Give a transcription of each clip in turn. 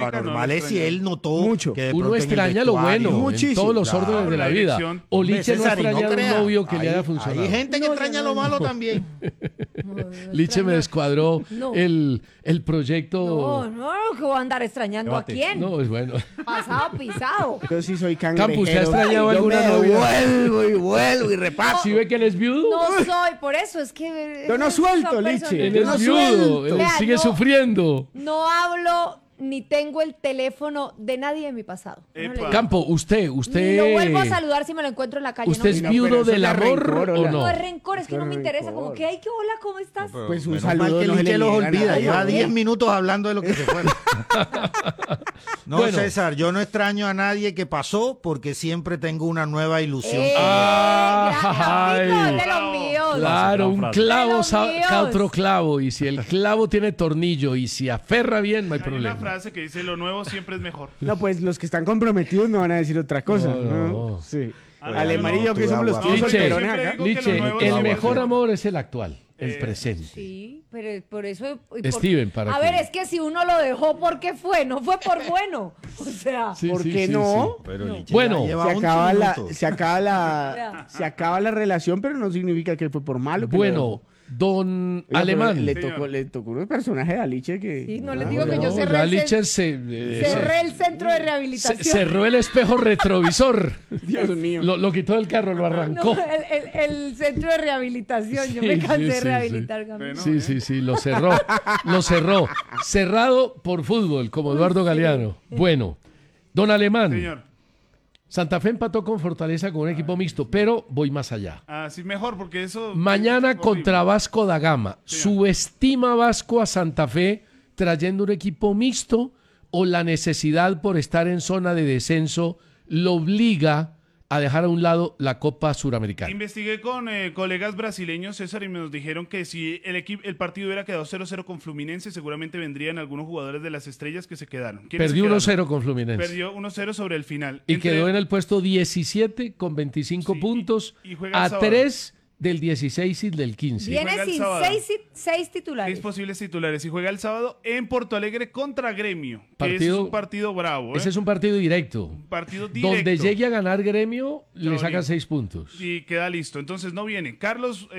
anormal es si él notó mucho. que de Uno pronto en el extraña lo vestuario- bueno en Muchísimo. todos los órdenes de la vida. O Liche no César, y extraña un crea. novio que le Hay- haya funcionado. Hay gente que No, extraña yo lo no. malo también. Liche me descuadró No. el proyecto. No, que voy a andar extrañando Debate. a quién. No, es bueno. Pasado pisado. Yo sí soy cangrejero. Campo, ¿usted ha extrañado Yo alguna me novia? vuelvo y repaso. ¿Sí ve que él es viudo? No soy, por eso es que... Yo no suelto, son Liche. personas- Él Yo es no viudo, suelto. él Vea, sigue no. sufriendo. No hablo ni tengo el teléfono de nadie de mi pasado. No le digo. Campo, usted, Ni lo vuelvo a saludar si me lo encuentro en la calle. ¿usted no, es No, viudo pero eso del es de amor rencor, o hola. no? no es rencor, es que Eso no me es interesa. rencor. Como que, ay, que hola, ¿cómo estás? Pues un Menos mal saludo que no se Liche le los niega a olvida. nadie. Lleva 10 minutos hablando de lo que se fue. No, Bueno. César, yo no extraño a nadie que pasó porque siempre tengo una nueva ilusión. Ay. Gracias, de los míos. Claro, un frase. clavo De los saca míos. otro clavo. Y si el clavo tiene tornillo y si aferra bien, no hay Hay una problema. frase que dice, lo nuevo siempre es mejor. No, pues los que están comprometidos no van a decir otra cosa. No, ¿no? no. Sí. Ah, Alemán y yo que no, somos los no, dos Liche, solterones siempre acá. digo que Liche, lo nuevo el es mejor bueno. amor es el actual, el presente. Sí, pero por eso... Steven, ¿para A qué? ver, es que si uno lo dejó, ¿por qué fue? No fue por bueno. O sea... Sí, ¿Por sí, qué sí, no? sí. Pero Liche Bueno, ya lleva Se 11 acaba, minutos. se acaba la relación, pero no significa que fue por malo. que lo Bueno, dejó. don Oiga, pero Alemán. Le tocó unos personajes a Liche que... Sí, no les Ah, digo que bueno. yo No, cerré ya el Liche cerré el centro de rehabilitación. cerró el espejo retrovisor. Dios mío. Lo quitó del carro, lo arrancó. No, el centro de rehabilitación. Yo Sí, me cansé sí, de sí, rehabilitar. Gabriel. Sí, sí, sí, lo cerró. Lo cerró. Cerrado por fútbol, como Eduardo Galeano. Bueno, don Alemán. Señor. Santa Fe empató con Fortaleza con un equipo mixto, pero voy más allá. Así mejor, porque eso... Mañana horrible. contra Vasco da Gama. ¿Subestima Vasco a Santa Fe trayendo un equipo mixto o la necesidad por estar en zona de descenso lo obliga a dejar a un lado la Copa Suramericana? Investigué con colegas brasileños, César, y nos dijeron que si el partido hubiera quedado 0-0 con Fluminense, seguramente vendrían algunos jugadores de las estrellas que se quedaron. ¿Quiénes Perdió se quedaron? 1-0 con Fluminense. Perdió 1-0 sobre el final. Y Entre- quedó en el puesto 17 con 25 Sí, puntos y juega el a sábado. 3 del 16 y del 15. Viene juega el sin sábado. seis titulares. 6 posibles titulares y juega el sábado en Porto Alegre contra Gremio. Que Partido- es un partido bravo. Ese es un partido directo. un partido directo. Donde llegue a ganar Gremio, le Claro, sacan listo. 6 puntos. Y queda listo. Entonces no viene Carlos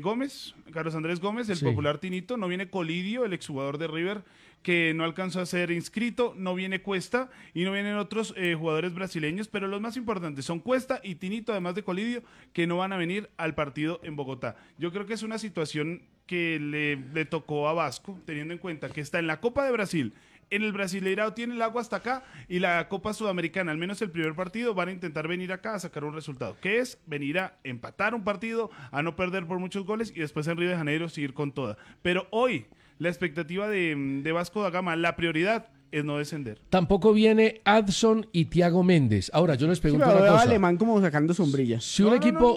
Andrés Gómez, el Sí. popular Tinito. No viene Colidio, el exjugador de River, que no alcanzó a ser inscrito. No viene Cuesta y no vienen otros jugadores brasileños. Pero los más importantes son Cuesta y Tinito, además de Colidio, que no van a venir al partido en Bogotá. Yo creo que es una situación que le tocó a Vasco, teniendo en cuenta que está en la Copa de Brasil. En el Brasileirao tiene el agua hasta acá y la Copa Sudamericana, al menos el primer partido, van a intentar venir acá a sacar un resultado, que es venir a empatar un partido, a no perder por muchos goles y después en Río de Janeiro seguir con toda. Pero hoy, la expectativa de Vasco da Gama, la prioridad es no descender. Tampoco viene Adson y Thiago Méndez. Ahora, yo les Sí, pregunto pero una veo a cosa. Alemán como sacando sombrillas. Si un equipo,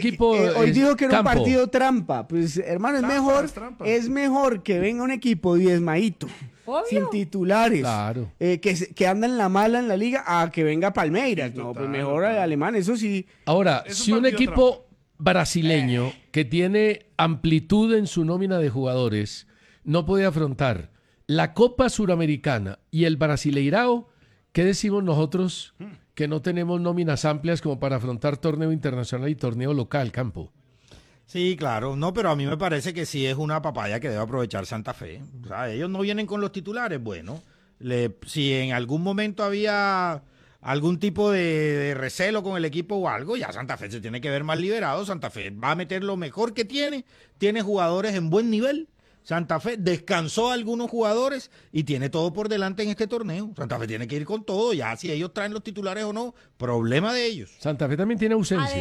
Hoy dijo que era un Campo, partido trampa. Pues, hermano, Trampa. es mejor que venga un equipo diezmadito, Obvio. sin titulares, Claro. que anda en la mala en la liga, a que venga Palmeiras. Sí, No, total, pues mejor total. Alemán, eso sí. Ahora, Es un si un partido equipo brasileño que tiene amplitud en su nómina de jugadores no puede afrontar la Copa Suramericana y el Brasileirao, ¿qué decimos nosotros que no tenemos nóminas amplias como para afrontar torneo internacional y torneo local, Campo? Sí, claro. No, pero a mí me parece que sí es una papaya que debe aprovechar Santa Fe. O sea, ellos no vienen con los titulares. Bueno, si en algún momento había algún tipo de recelo con el equipo o algo, ya Santa Fe se tiene que ver más liberado. Santa Fe va a meter lo mejor que tiene jugadores en buen nivel. Santa Fe descansó a algunos jugadores y tiene todo por delante en este torneo. Santa Fe tiene que ir con todo, ya si ellos traen los titulares o no, problema de ellos. Santa Fe también tiene ausencias.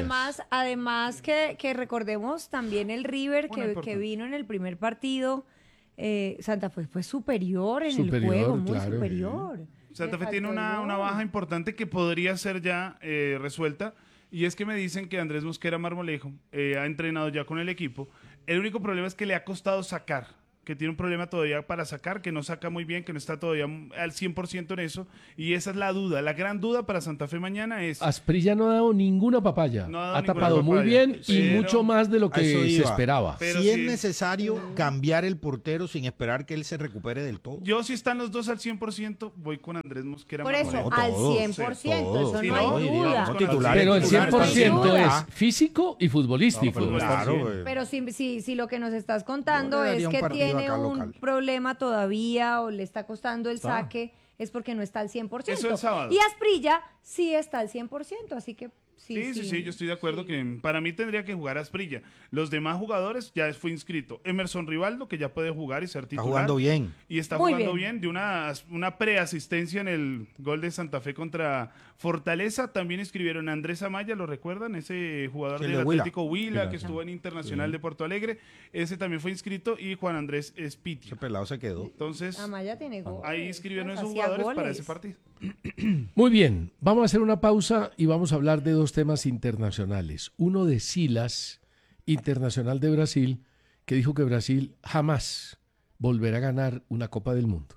Además que recordemos también el River Una que importante. vino en el primer partido. Santa Fe fue superior en el Superior, juego, muy claro. superior. Santa Le Fe tiene faltó el una gol. baja importante que podría ser ya resuelta. Y es que me dicen que Andrés Mosquera Marmolejo ha entrenado ya con el equipo. El único problema es que le ha costado sacar que tiene un problema todavía para sacar, que no saca muy bien, que no está todavía al 100% en eso, y esa es la duda. La gran duda para Santa Fe mañana es... Asprilla no ha dado ninguna papaya. No ha dado ha ninguna tapado muy papaya, bien y pero- mucho más de lo A eso que se iba. esperaba. Pero si es sí. necesario cambiar el portero sin esperar que él se recupere del todo. Yo, si están los dos al 100%, voy con Andrés Mosquera. Por eso, Marmolejo. al todos, 100%, todos. eso Sí, no no, hay diríamos duda. con titular, Pero el titular, 100% sin es duda. físico y futbolístico. No, pero Claro, güey. Pero si lo que nos estás contando Yo le es daría un que partido tiene acá un local. problema todavía o le está costando el saque, es porque no está al 100%. Eso el sábado. Y Asprilla sí está al 100%, así que Sí, yo estoy de acuerdo que para mí tendría que jugar Asprilla. Los demás jugadores ya fue inscrito. Emerson Rivaldo, que ya puede jugar y ser Está titular. jugando bien. Y está Muy jugando bien. bien, de una preasistencia en el gol de Santa Fe contra Fortaleza. También inscribieron a Andrés Amaya, ¿lo recuerdan? Ese jugador Sí, del de Huila. Atlético Huila, que estuvo en Internacional de Porto Alegre. Ese también fue inscrito, y Juan Andrés Espitio. Ese pelado se quedó. Entonces, Amaya tiene gol. ahí inscribieron a esos Hacía jugadores para goles. ese partido. Muy bien, vamos a hacer una pausa y vamos a hablar de dos temas internacionales. Uno de Silas, internacional de Brasil, que dijo que Brasil jamás volverá a ganar una Copa del Mundo.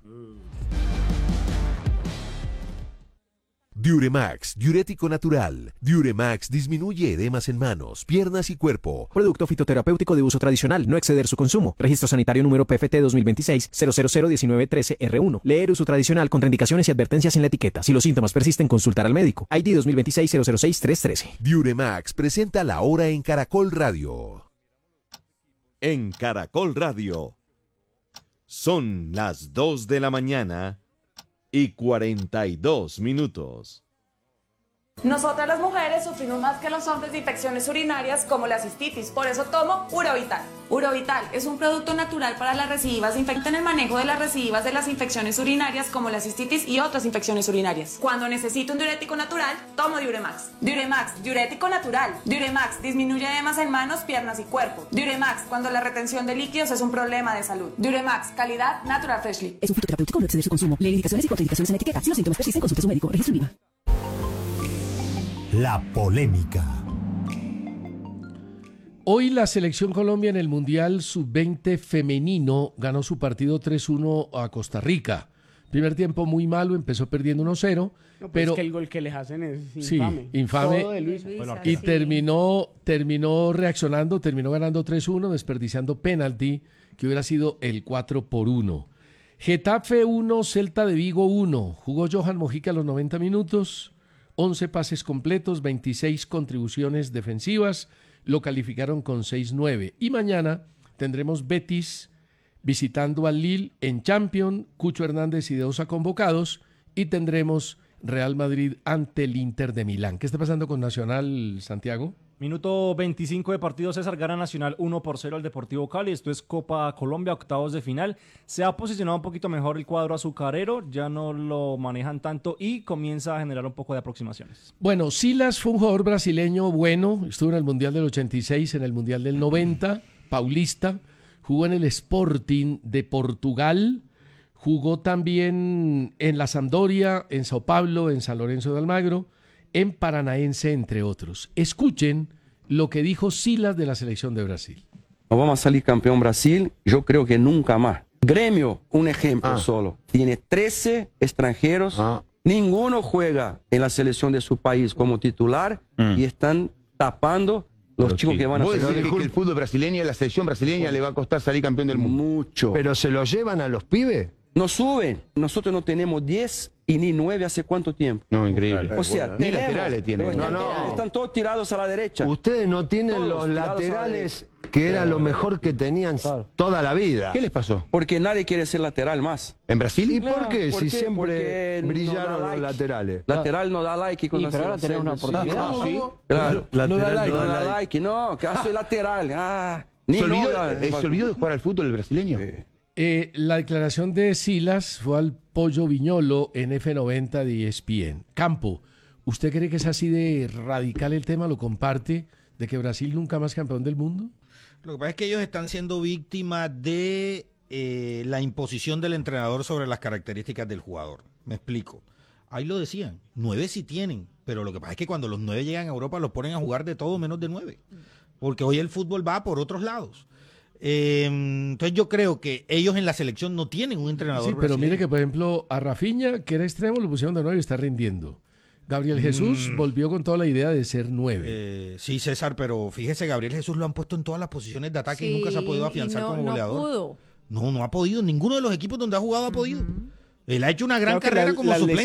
Diuremax, diurético natural. Diuremax disminuye edemas en manos, piernas y cuerpo. Producto fitoterapéutico de uso tradicional, no exceder su consumo. Registro sanitario número PFT 2026-0001913R1. Leer uso tradicional, contraindicaciones y advertencias en la etiqueta. Si los síntomas persisten, consultar al médico. ID 2026-006-313. Diuremax presenta la hora en Caracol Radio. En Caracol Radio. Son las 2 de la mañana y 42 minutos. Nosotras las mujeres sufrimos más que los hombres de infecciones urinarias como la cistitis, por eso tomo Urovital. Urovital es un producto natural para las recidivas, infecta en el manejo de las recidivas de las infecciones urinarias como la cistitis y otras infecciones urinarias. Cuando necesito un diurético natural, tomo Diuremax. Diuremax, diurético natural. Diuremax disminuye edemas en manos, piernas y cuerpo. Diuremax, cuando la retención de líquidos es un problema de salud. Diuremax, calidad Natural Freshly. Es un fitoterapéutico, no exceder su consumo. Lee indicaciones y contraindicaciones en la etiqueta. Si los síntomas persisten, consulte a su médico. Registro INVIMA. La polémica. Hoy la selección Colombia en el Mundial Sub-20 femenino ganó su partido 3-1 a Costa Rica. Primer tiempo muy malo, empezó perdiendo 1-0, No, pues pero es que el gol que les hacen es sí, infame. infame. Todo de Luisa. y terminó reaccionando, terminó ganando 3-1, desperdiciando penalti que hubiera sido el 4-1. Getafe 1, Celta de Vigo 1. Jugó Johan Mojica a los 90 minutos, 11 pases completos, 26 contribuciones defensivas, lo calificaron con 6-9. Y mañana tendremos Betis visitando al Lille en Champions, Cucho Hernández y De Osa convocados, y tendremos Real Madrid ante el Inter de Milán. ¿Qué está pasando con Nacional, Santiago? Minuto 25 de partido, César gana Nacional 1-0 al Deportivo Cali. Esto es Copa Colombia, octavos de final. Se ha posicionado un poquito mejor el cuadro azucarero, ya no lo manejan tanto y comienza a generar un poco de aproximaciones. Bueno, Silas fue un jugador brasileño bueno, estuvo en el Mundial del 86, en el Mundial del 90, paulista, jugó en el Sporting de Portugal, jugó también en la Sampdoria, en Sao Paulo, en San Lorenzo de Almagro, en Paranaense, entre otros. Escuchen lo que dijo Silas de la selección de Brasil. No vamos a salir campeón Brasil, yo creo que nunca más. Gremio, un ejemplo solo. Tiene 13 extranjeros, ninguno juega en la selección de su país como titular y están tapando los chicos que van a ¿Vos salir. decís que el fútbol brasileño, la selección brasileña le va a costar salir campeón del mundo? Mucho. ¿Pero se lo llevan a los pibes? No suben. Nosotros no tenemos 10 y ni 9 hace cuánto tiempo. No, increíble. O sea, Ni tenemos, laterales tienen. pero están todos tirados a la derecha. Ustedes no tienen Todos los tirados a la laterales que era lo mejor que tenían toda la vida. ¿Qué les pasó? Porque nadie quiere ser lateral más. ¿En Brasil? ¿Y por qué? ¿por Si qué? siempre Porque no brillaron da los like. laterales. Lateral no da like con la pero ahora tenés una selección. oportunidad. Sí. Claro. No da Lateral like. no da No da like. like. No, que soy lateral. Ni ¿Se olvidó, no, ¿Se olvidó de jugar al fútbol el brasileño? La declaración de Silas fue al Pollo Viñolo en F90 de ESPN. Campo, ¿usted cree que es así de radical el tema? ¿Lo comparte? ¿De que Brasil nunca más campeón del mundo? Lo que pasa es que ellos están siendo víctimas de la imposición del entrenador sobre las características del jugador. Me explico. Ahí lo decían, 9 sí tienen, pero lo que pasa es que cuando los 9 llegan a Europa los ponen a jugar de todo menos de 9. Porque hoy el fútbol va por otros lados. Entonces yo creo que ellos en la selección no tienen un entrenador Sí, pero brasileño. mire que, por ejemplo, a Rafinha, que era extremo, lo pusieron de 9 y está rindiendo. Gabriel Jesús volvió con toda la idea de ser 9. Sí, César, pero fíjese, Gabriel Jesús lo han puesto en todas las posiciones de ataque y Sí, nunca se ha podido y afianzar no- como no goleador. pudo. No ha podido. Ninguno de los equipos donde ha jugado ha podido. Él ha hecho una gran Creo que carrera las- como las suplente.